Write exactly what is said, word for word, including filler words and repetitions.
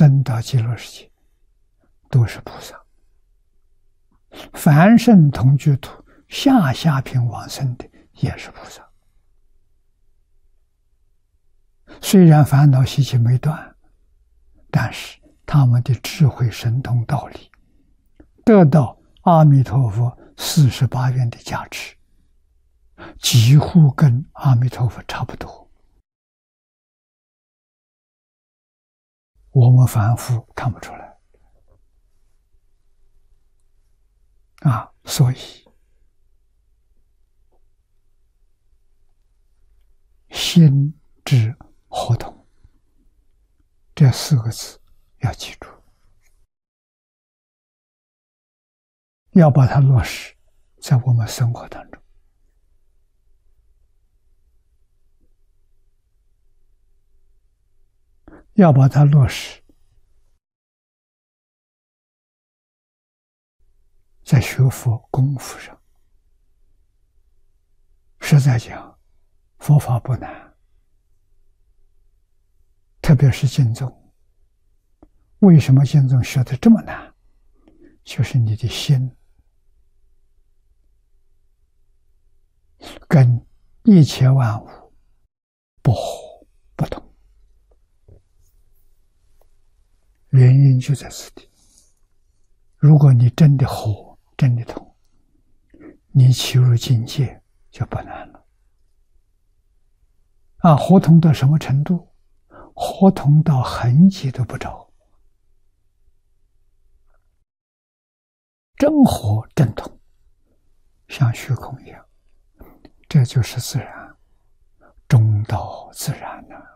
生到极乐世界，都是菩萨。凡圣同居土下下品往生的也是菩萨。虽然烦恼习气没断，但是他们的智慧神通道理得到阿弥陀佛四十八愿的加持，几乎跟阿弥陀佛差不多。我们凡夫看不出来啊，所以心之合同这四个字要记住，要把它落实在我们生活当中。要把它落实在学佛功夫上。实在讲，佛法不难，特别是经宗。为什么经宗学得这么难？就是你的心跟一切万物不合不同。原因就在此地。如果你真的合，真的通，你起入境界就不难了。啊，合同到什么程度？合同到痕迹都不着，真合真通，像虚空一样，这就是自然，中道自然呢、啊。